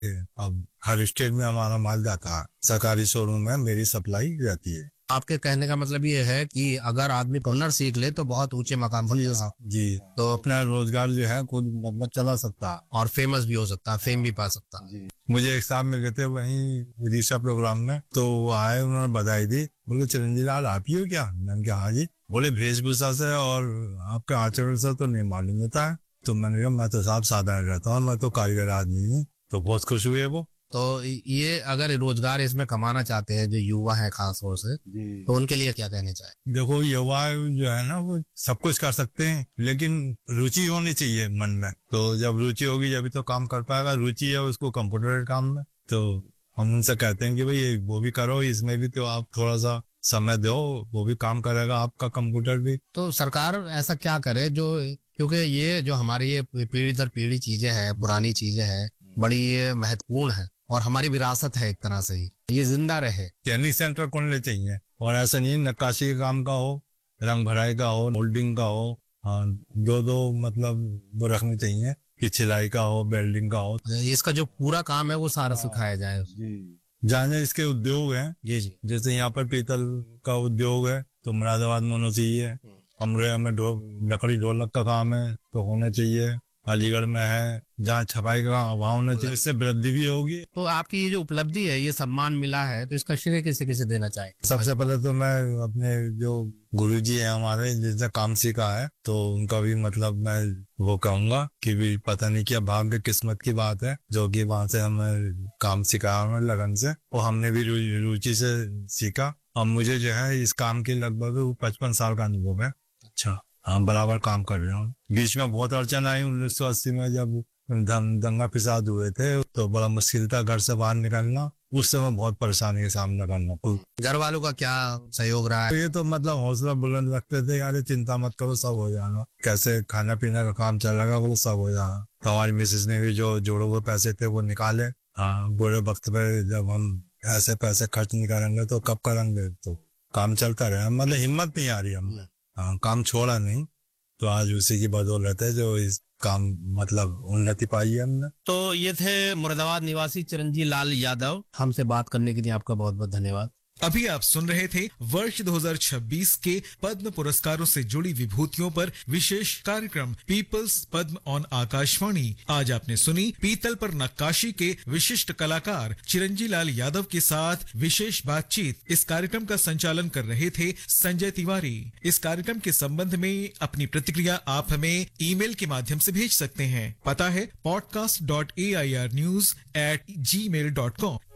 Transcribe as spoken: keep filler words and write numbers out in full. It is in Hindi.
अब हर स्टेट में हमारा माल जाता है, सरकारी शोरूम में मेरी सप्लाई रहती है। आपके कहने का मतलब ये है कि अगर आदमी हुनर सीख ले तो बहुत ऊंचे मकाम पर जा सकता जी, तो अपना रोजगार जो है खुद मतलब चला सकता है और फेमस भी हो सकता है, फेम भी पा सकता है। मुझे एक साहब मिल गए थे वहीं विदिशा प्रोग्राम में, तो वो आए, उन्होंने बधाई दी, बोले चिरंजी लाल आप ही हो क्या? मैंने कहा हाँ जी। बोले वेशभूषा से और आपके आचरण से तो नहीं मालूम होता है। तो मैंने कहा मैं तो साहब साधारण रहता हूँ, मैं तो कारीगर आदमी हूँ। तो बहुत खुश हुए वो। तो ये अगर रोजगार इसमें कमाना चाहते हैं जो युवा है खास तौर से, तो उनके लिए क्या कहने चाहिए? देखो युवा जो है ना वो सब कुछ कर सकते हैं, लेकिन रुचि होनी चाहिए मन में। तो जब रुचि होगी जब तो काम कर पाएगा। रुचि है उसको कंप्यूटर काम में, तो हम उनसे कहते हैं कि भाई वो भी करो, इसमें भी तो आप थोड़ा सा समय दो, वो भी काम करेगा आपका कंप्यूटर भी। तो सरकार ऐसा क्या करे जो, क्योंकि ये जो हमारी ये पीढ़ी दर पीढ़ी चीजें हैं, पुरानी चीजें हैं, बड़ी ये महत्वपूर्ण है और हमारी विरासत है, एक तरह से ही ये जिंदा रहे। ट्रेनिंग सेंटर खोलने चाहिए, और ऐसा नहीं नक्काशी का काम का हो, रंग भराई का हो, मोल्डिंग का हो, हाँ दो दो मतलब वो रखनी चाहिए कि सिलाई का हो, वेल्डिंग का हो। इसका जो पूरा काम है वो सारा सिखाया जाए। जहाँ इसके उद्योग हैं, जी जी, जैसे यहाँ पर पीतल का उद्योग है तो मुरादाबाद में होना चाहिए। अमरोहा में लकड़ी ढोलक का काम है तो होना चाहिए। अलीगढ़ में है, जहाँ छपाई का वहाँ होना चाहिए, इससे वृद्धि भी होगी। तो आपकी ये जो उपलब्धि है, ये सम्मान मिला है, तो इसका श्रेय किसे किसे देना चाहिए? सबसे पहले तो मैं अपने जो गुरुजी हैं हमारे, जिनसे काम सीखा है, तो उनका भी मतलब मैं वो कहूंगा कि भी पता नहीं क्या भाग्य किस्मत की बात है, जो कि वहां से हमें काम सिखाया हमें लगन से, और हमने भी रुचि से सीखा। अब मुझे जो है इस काम के लगभग पचपन साल का अनुभव है। अच्छा, हाँ बराबर काम कर रहा हूँ। बीच में बहुत अड़चन आई उन्नीस सौ अस्सी में, जब दंगा फिसाद हुए थे तो बड़ा मुश्किल था घर से बाहर निकलना। उस समय बहुत परेशानी का सामना करना। घर वालों का क्या सहयोग रहा है? ये तो मतलब हौसला बुलंद रखते थे, यार चिंता मत करो सब हो जाना, कैसे खाना पीना का काम चलेगा वो सब हो जाना। तो हमारी मिसेज ने भी जो जोड़े हुए पैसे थे वो निकाले। हाँ, बुरे वक्त पे जब हम ऐसे पैसे खर्च नहीं करेंगे तो कब करेंगे, तो काम चलता रहा, मतलब हिम्मत नहीं आ रही हमने। हाँ, काम छोड़ा नहीं, तो आज उसी की बदौलत है जो इस काम मतलब उन्नति पाई है हमने। तो ये थे मुरादाबाद निवासी चिरंजी लाल यादव। हमसे बात करने के लिए आपका बहुत बहुत धन्यवाद। अभी आप सुन रहे थे वर्ष दो हज़ार छब्बीस के पद्म पुरस्कारों से जुड़ी विभूतियों पर विशेष कार्यक्रम पीपल्स पद्म ऑन आकाशवाणी। आज आपने सुनी पीतल पर नक्काशी के विशिष्ट कलाकार चिरंजी लाल यादव के साथ विशेष बातचीत। इस कार्यक्रम का संचालन कर रहे थे संजय तिवारी। इस कार्यक्रम के संबंध में अपनी प्रतिक्रिया आप हमें ईमेल के माध्यम से भेज सकते हैं। पता है podcast dot A I R news at ji mail dot com.